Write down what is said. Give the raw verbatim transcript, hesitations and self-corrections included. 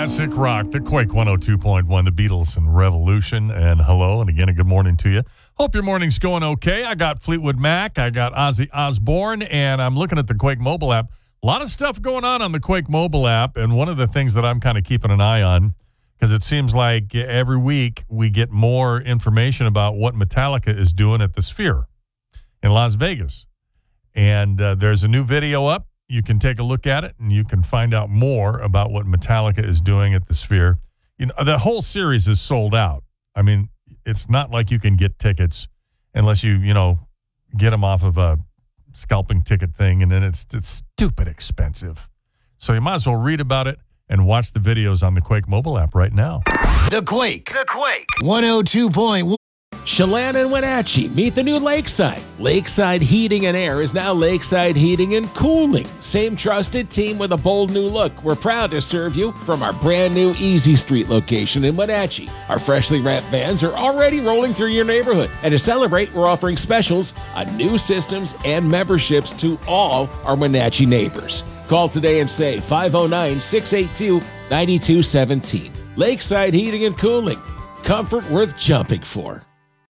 classic rock, the Quake one oh two point one, the Beatles and Revolution. And hello, and again, a good morning to you. Hope your morning's going okay. I got Fleetwood Mac, I got Ozzy Osbourne, and I'm looking at the Quake mobile app. A lot of stuff going on on the Quake mobile app, and one of the things that I'm kind of keeping an eye on, because it seems like every week we get more information about what Metallica is doing at the Sphere in Las Vegas. And uh, there's a new video up. You can take a look at it, and you can find out more about what Metallica is doing at the Sphere. You know, the whole series is sold out. I mean, it's not like you can get tickets unless you, you know, get them off of a scalping ticket thing, and then it's it's stupid expensive. So you might as well read about it and watch the videos on the Quake mobile app right now. The Quake. The Quake. one oh two point one. Chelan and Wenatchee meet the new Lakeside. Lakeside Heating and Air is now Lakeside Heating and Cooling. Same trusted team with a bold new look. We're proud to serve you from our brand new Easy Street location in Wenatchee. Our freshly wrapped vans are already rolling through your neighborhood. And to celebrate, we're offering specials on new systems and memberships to all our Wenatchee neighbors. Call today and say five oh nine, six eight two, nine two one seven. Lakeside Heating and Cooling. Comfort worth jumping for.